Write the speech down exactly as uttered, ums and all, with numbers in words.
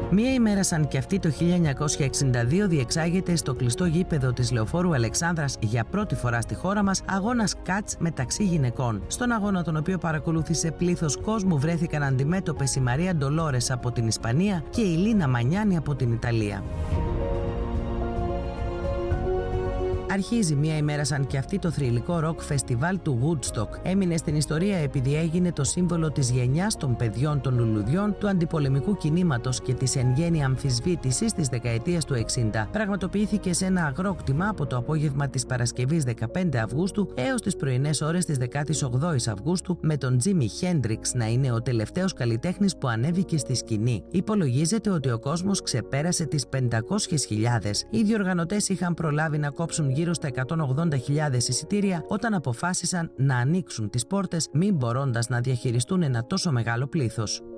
Μία ημέρα σαν και αυτή το χίλια εννιακόσια εξήντα δύο διεξάγεται στο κλειστό γήπεδο της Λεωφόρου Αλεξάνδρας για πρώτη φορά στη χώρα μας αγώνας κατς μεταξύ γυναικών. Στον αγώνα, τον οποίο παρακολούθησε πλήθος κόσμου, βρέθηκαν αντιμέτωπες η Μαρία Ντολόρες από την Ισπανία και η Λίνα Μανιάνη από την Ιταλία. Αρχίζει μία ημέρα σαν και αυτή το θρυλικό ροκ φεστιβάλ του Woodstock. Έμεινε στην ιστορία επειδή έγινε το σύμβολο της γενιάς των παιδιών των λουλουδιών, του αντιπολεμικού κινήματος και της εν γέννη αμφισβήτησης της δεκαετίας του εξήντα. Πραγματοποιήθηκε σε ένα αγρόκτημα από το απόγευμα της Παρασκευής δεκαπέντε Αυγούστου έως τις πρωινές ώρες της δεκαοκτώ Αυγούστου, με τον Τζίμι Χέντριξ να είναι ο τελευταίος καλλιτέχνης που ανέβηκε στη σκηνή. Υπολογίζεται ότι ο κόσμος ξεπέρασε τις πεντακόσιες χιλιάδες. Οι διοργανωτές είχαν προλάβει να κόψουν γύρω στα εκατόν ογδόντα χιλιάδες εισιτήρια όταν αποφάσισαν να ανοίξουν τις πόρτες, μην μπορώντας να διαχειριστούν ένα τόσο μεγάλο πλήθος.